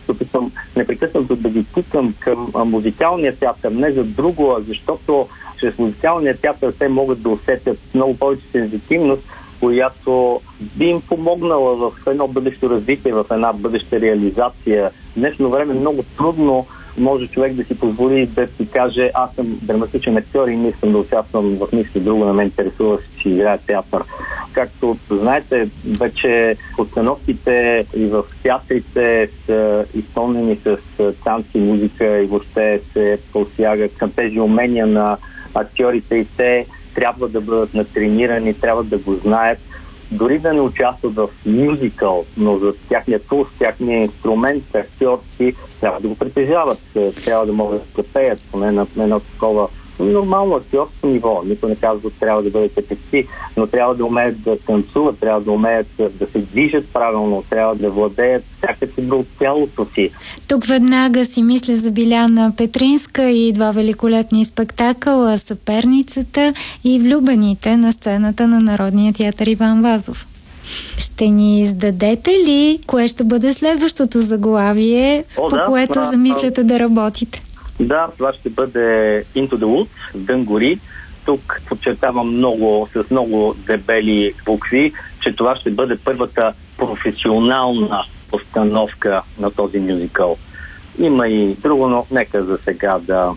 се опитвам непрекъснато да ги пускам към музикалния театър, не за друго, а защото чрез музикалния театър те могат да усетят много повече сензитивност, която би им помогнала в едно бъдещо развитие, в една бъдеща реализация. В днешно време много трудно може човек да си позволи да си каже: аз съм драматичен актьор и не искам да участвам в нищо друго, на мен интересува да си играя театър. Както знаете, вече постановките и в театрите са изпълнени с танци, музика и въобще се посяга към тези умения на актьорите и те трябва да бъдат натренирани, трябва да го знаят. Дори да не участват в мюзикъл, но за тяхния тур, тяхния инструмент, актьорски, трябва да го притежават. Трябва да могат да пеят, поне на едно такова нормално актьорско ниво. Никой не казва, че трябва да бъдете певци, но трябва да умеят да танцуват, трябва да умеят да се движат правилно, трябва да владеят всяка си от тялото си. Тук веднага си мисля за Биляна Петринска и два великолепни спектакъла "Съперницата" и "Влюбените" на сцената на Народния театър Иван Вазов. Ще ни издадете ли кое ще бъде следващото заглавие, по което замисляте да работите? Да, това ще бъде Into the Woods, Дън гори. Тук подчертавам с много дебели букви, че това ще бъде първата професионална постановка на този мюзикъл. Има и друго, но нека за сега да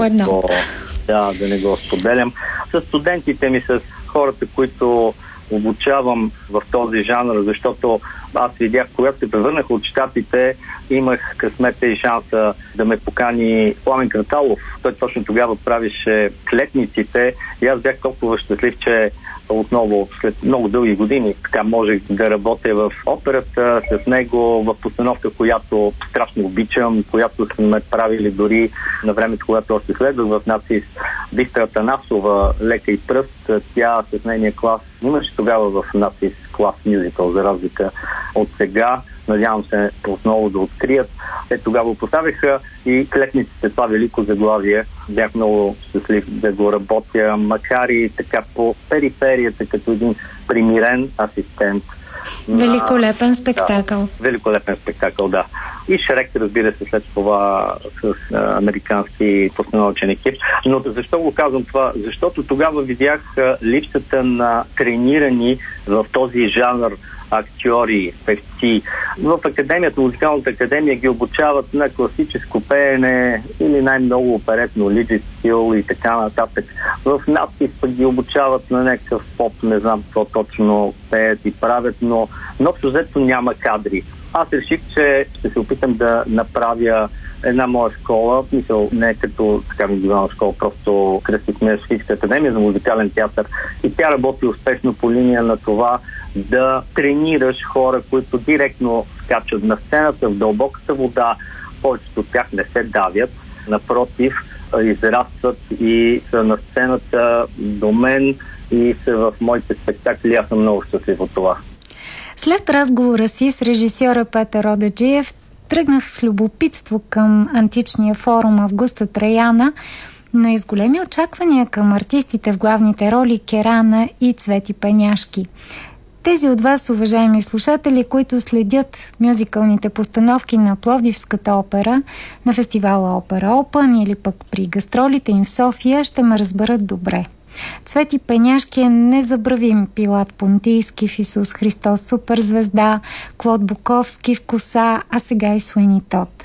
не го споделям. С студентите ми, с хората, които обучавам в този жанр, защото аз видях, когато се превърнах от Щатите, имах късмета и шанса да ме покани Пламен Карталов. Той точно тогава правише "Клетниците" и аз бях толкова щастлив, че отново след много дълги години така можех да работя в операта с него, в постановка, която страшно обичам, която сме правили дори на времето, когато още следвах в НАЦИС. Бистра Атанасова, "Лека и пръст", тя с нейния клас имаше тогава в НАЦИС клас мюзикъл, за разлика от сега. Надявам се отново да открият. Те тогава поставиха и "Клетниците", това велико заглавие. Бях много щастлив да го работя, макар и така по периферията, като един примирен асистент. Великолепен спектакъл. Да, великолепен спектакъл, да. И Шрек, разбира се, след това с американски постановъчен екип. Но защо го казвам това? Защото тогава видях липсата на тренирани в този жанр актьори, певци. В академията, музикалната академия ги обучават на класическо пеене или най-много оперетно, лиджит стил и така нататък. В НАЦИС пък ги обучават на някакъв поп, не знам какво точно пеят и правят, но общо взето няма кадри. Аз реших, че ще се опитам да направя една моя школа, мисъл не като така индивидуална школа, просто кръстихме Софийска академия за музикален театър и тя работи успешно по линия на това да тренираш хора, които директно скачат на сцената в дълбоката вода. Повечето от тях не се давят, напротив, израстват и са на сцената до мен и са в моите спектакли. Аз съм много щастлив от това. След разговора си с режисьора Петър Одаджиев тръгнах с любопитство към античния форум Августа Траяна, но и с големи очаквания към артистите в главните роли Керана и Цвети Пеняшки. Тези от вас, уважаеми слушатели, които следят мюзикълните постановки на Пловдивската опера, на фестивала Опера Опън или пък при гастролите им в София, ще ме разберат добре. Цвети Пеняшки е незабравим, Пилат Понтийски в Исус Христос суперзвезда, Клод Буковски в Коса, а сега и Суини Тод.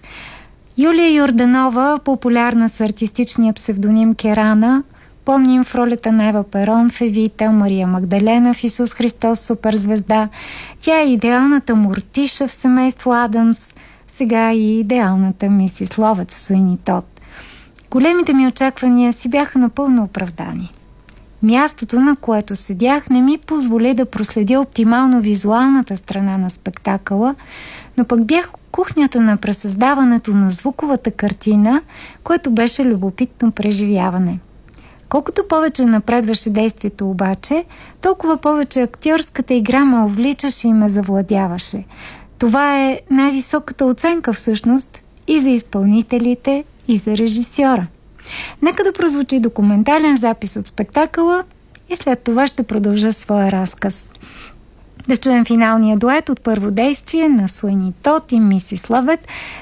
Юлия Йорданова, популярна с артистичния псевдоним Керана, помним в ролята на Ева Перон в Евита, Мария Магдалена в Исус Христос суперзвезда. Тя е идеалната Мортиша в семейство Адамс, сега и идеалната мисис Ловец в Суини Тод. Големите ми очаквания си бяха напълно оправдани. Мястото, на което седях, не ми позволи да проследя оптимално визуалната страна на спектакъла, но пък бях в кухнята на пресъздаването на звуковата картина, което беше любопитно преживяване. Колкото повече напредваше действието обаче, толкова повече актьорската игра ме увличаше и ме завладяваше. Това е най-високата оценка всъщност и за изпълнителите, и за режисьора. Нека да прозвучи документален запис от спектакъла и след това ще продължа своя разказ. Да чуем финалния дует от първо действие на Суини Тод и мисис Лъвет